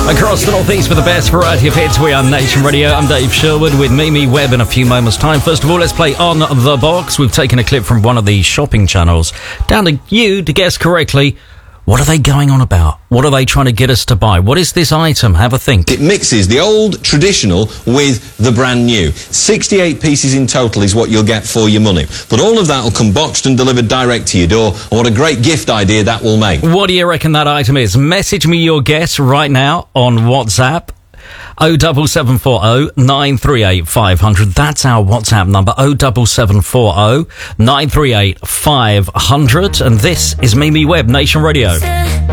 Across the northeast with the best variety of hits, we are Nation Radio. I'm Dave Sherwood with Mimi Webb in a few moments' time. First of all, let's play On The Box. We've taken a clip from one of the shopping channels. Down to you to guess correctly. What are they going on about? What are they trying to get us to buy? What is this item? Have a think. It mixes the old traditional with the brand new. 68 pieces in total is what you'll get for your money. But all of that will come boxed and delivered direct to your door. And what a great gift idea that will make. What do you reckon that item is? Message me your guess right now on WhatsApp. 07740 938 500. That's our WhatsApp number, 07740 938 500. And this is Mimi Webb, Nation Radio.